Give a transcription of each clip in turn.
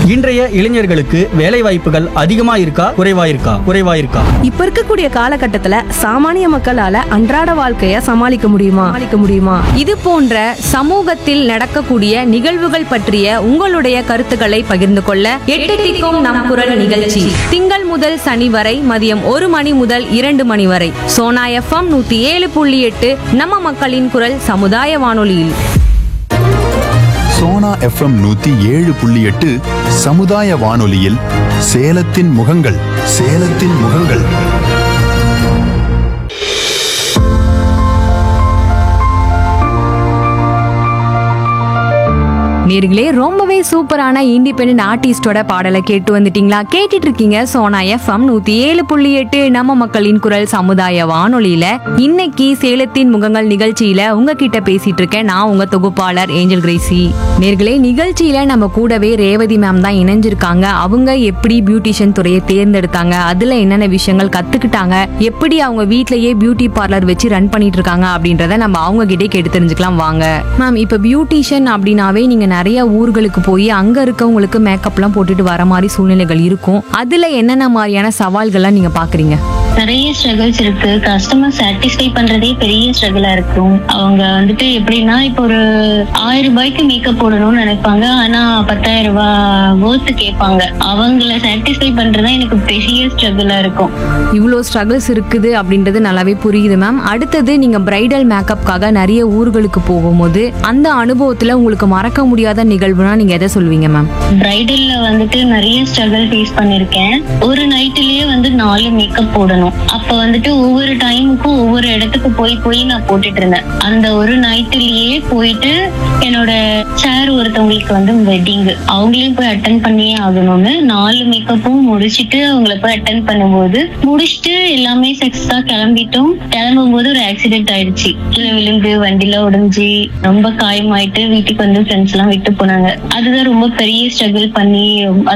இன்றைய இளைஞர்களுக்கு வேலை வாய்ப்புகள் அதிகமா இருக்கா குறைவா இருக்கா? இப்ப இருக்கக்கூடிய காலகட்டத்துல சாமானிய மக்களால அன்றாட வாழ்க்கைய சமாளிக்க முடியுமா? இது போன்ற சமூகத்தில் நடக்கக்கூடிய நிகழ்வுகள் பற்றிய உங்களுடைய கருத்துக்களை பகிர்ந்து கொள்ள 8 திக்கும் நம் குரல் நிகழ்ச்சி திங்கள் முதல் சனி வரை மதியம் 1 மணி முதல் 2 மணி வரை சோனா FM 107.8 நம்ம மக்களின் குரல் சமுதாய வானொலியில். சோனா FM 107.8 சமுதாய வானொலியில் சேலத்தின் முகங்கள். நேர்களே, ரொம்பவே சூப்பரான இண்டிபெண்டன்ட் ஆர்டிஸ்டோட பாடலை கேட்டு வந்துட்டீங்களா? கேட்டுட்டு இருக்கீங்க சோனா FM 107.8 நம்ம மக்களின் குரல் சமுதாய வானொலியில. இன்னைக்கு சேலத்தின் முகங்கள் நிகழ்ச்சியில உங்ககிட்ட பேசிட்டு இருக்கேன் நான், உங்க தொகுப்பாளர் ஏஞ்சல் கிரேசி. நேர்களே, நிகழ்ச்சியில நம்ம கூடவே ரேவதி மேம் தான் இணைஞ்சிருக்காங்க. அவங்க எப்படி பியூட்டிஷியன் துறையை தேர்ந்தெடுத்தாங்க, அதுல என்னென்ன விஷயங்கள் கத்துக்கிட்டாங்க, எப்படி அவங்க வீட்லயே பியூட்டி பார்லர் வச்சு ரன் பண்ணிட்டு இருக்காங்க அப்படின்றத நம்ம அவங்க கிட்டே கேட்டு தெரிஞ்சுக்கலாம் வாங்க. மேம், இப்ப பியூட்டிஷியன் அப்படின்னாவே நீங்க நிறைய ஊர்களுக்கு போய் அங்க இருக்கவங்களுக்கு மேக்கப்லாம் போட்டுட்டு வர மாதிரி சூழ்நிலைகள் இருக்கும். அதுல என்னென்ன மாதிரியான சவால்கள்லாம் நீங்க பாக்குறீங்க? நிறைய ஸ்ட்ரகிள்ஸ் இருக்கு. கஸ்டமர் சாட்டிஸ்ஃபை பண்றதே பெரிய ஸ்ட்ரகிளா இருக்கும். அவங்க வந்துட்டு எப்படின்னா, இப்போ ஒரு 1000 ரூபாய்க்கு மேக்கப் போடணும்னு நினைப்பாங்க, ஆனா 10,000 ரூபாய் ஒர்த்து கேட்பாங்க. அவங்கள சாட்டிஸ்ஃபை பண்றதா எனக்கு பெரிய ஸ்ட்ரகிளா இருக்கும். இவ்வளோ ஸ்ட்ரகிள்ஸ் இருக்குது அப்படின்றது நல்லாவே புரியுது மேம். அடுத்தது, நீங்க பிரைடல் மேக்கப்காக நிறைய ஊர்களுக்கு போகும்போது அந்த அனுபவத்துல உங்களுக்கு மறக்க முடியாத நிகழ்வுனா நீங்க எதை சொல்வீங்க மேம்? பிரைடல்ல வந்துட்டு நிறைய ஸ்ட்ரகிள் ஃபேஸ் பண்ணிருக்கேன். ஒரு நைட்லயே 4 மேக்கப் போடணும். அப்ப வந்துட்டு ஒவ்வொரு டைமுக்கும் ஒவ்வொரு இடத்துக்கு போய் நான் போட்டுட்டு இருந்தேன். அந்த ஒரு நைட்லயே போயிட்டு என்னோட சார் ஒருத்தவங்களுக்கு வெட்டிங், அவங்களையும் போய் அட்டென்ட் பண்ணியே ஆகணும்னு 4 மேக்கப்பும் முடிச்சுட்டு அவங்கள போய் அட்டென்ட் பண்ணும்போது முடிச்சுட்டு எல்லாமே சக்சஸா கிளம்பும் போது ஒரு ஆக்சிடென்ட் ஆயிடுச்சு. கீழே விழுந்து வண்டியில உடைஞ்சு ரொம்ப காயமாயிட்டு வீட்டுக்கு ஃப்ரெண்ட்ஸ் எல்லாம் விட்டு போனாங்க. அதுதான் ரொம்ப பெரிய ஸ்ட்ரகிள் பண்ணி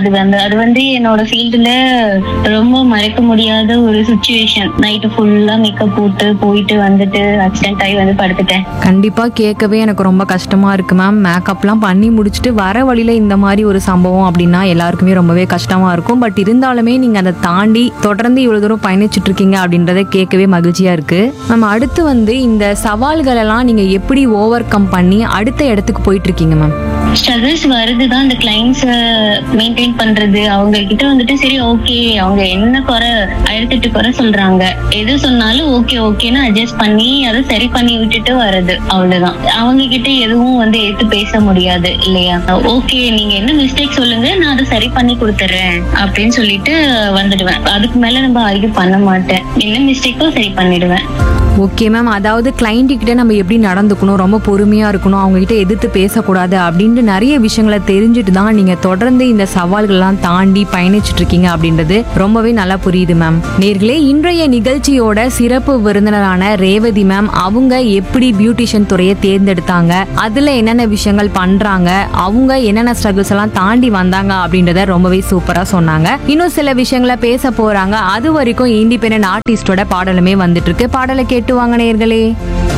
அது என்னோட ஃபீல்டுல ரொம்ப மறக்க முடியாத ஒரு சிச்சுவேஷன். நைட்டு ஃபுல்லா மேக்கப் போயிட்டு வந்துட்டு ஆக்சிடென்ட் ஆகி படுத்துட்டேன். கண்டிப்பா கேட்கவே எனக்கு ரொம்ப கஷ்டமா இருக்கு மேம். மேக்கப்லாம் பண்ணி முடிச்சுட்டு வர வழியில இந்த மாதிரி ஒரு சம்பவம் அப்படின்னா எல்லாருக்குமே ரொம்பவே கஷ்டமா இருக்கும். பட் இருந்தாலுமே நீங்க அதை தாண்டி தொடர்ந்து இவ்வளவு தூரம் பயணிச்சுட்டு இருக்கீங்க அப்படின்றத கேட்கவே மகிழ்ச்சியா இருக்கு. நம்ம அடுத்து இந்த சவால்கள் எல்லாம் நீங்க எப்படி ஓவர் கம் பண்ணி அடுத்த இடத்துக்கு போயிட்டு இருக்கீங்க மேம்? ஸ்ட்ரகிள்ஸ் வருதுதான். அந்த கிளைண்ட்ஸ் மெயின்டைன் பண்றது, அவங்க கிட்ட சரி ஓகே, அவங்க என்ன குறை 1008 குறை சொல்றாங்க, எது சொன்னாலும் ஓகேன்னு அட்ஜஸ்ட் பண்ணி அதை சரி பண்ணி விட்டுட்டு வர்றது, அவ்வளவுதான். அவங்க கிட்ட எதுவும் எடுத்து பேச முடியாது இல்லையா? ஓகே, நீங்க என்ன மிஸ்டேக் சொல்லுங்க, நான் அதை சரி பண்ணி கொடுத்துறேன் அப்படின்னு சொல்லிட்டு வந்துடுவேன். அதுக்கு மேல நம்ம ஆர்கியூ பண்ண மாட்டேன். என்ன மிஸ்டேக்கோ சரி பண்ணிடுவேன். ஓகே மேம், அதாவது கிளைண்ட் கிட்ட நம்ம எப்படி நடந்துக்கணும், ரொம்ப பொறுமையா இருக்கணும், அவங்க கிட்ட எதிர்த்து பேசக்கூடாது அப்படின்னு நிறைய விஷயங்களை தெரிஞ்சுட்டு தான் நீங்க தொடர்ந்து இந்த சவால்கள்லாம் தாண்டி பயணிச்சுட்டு இருக்கீங்க அப்படின்றது ரொம்பவே நல்லா புரியுது மேம். நேர்களே, இன்றைய நிகழ்ச்சியோட சிறப்பு விருந்தினரான ரேவதி மேம் அவங்க எப்படி பியூட்டிஷியன் துறையை தேர்ந்தெடுத்தாங்க, அதுல என்னென்ன விஷயங்கள் பண்றாங்க, அவங்க என்னென்ன ஸ்ட்ரகிள்ஸ் எல்லாம் தாண்டி வந்தாங்க அப்படின்றத ரொம்பவே சூப்பரா சொன்னாங்க. இன்னும் சில விஷயங்களை பேச போறாங்க. அது வரைக்கும் இண்டிபெண்டன்ட் ஆர்டிஸ்டோட பாடலுமே வந்துட்டு இருக்கு. பாடலை கேட்டு வாங்க நேர்களே.